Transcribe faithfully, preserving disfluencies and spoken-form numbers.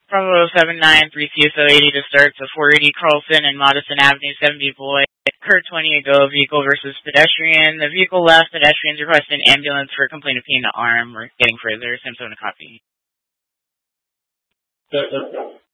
Bravo seven nine, three C S O eighty to start to four eighty Carlson and Madison Avenue, seventy Boyd. Cur twenty go, vehicle versus pedestrian. The vehicle left, pedestrians request an ambulance for a complaint of pain in the arm. We're getting further. Samsona copy. Good, good.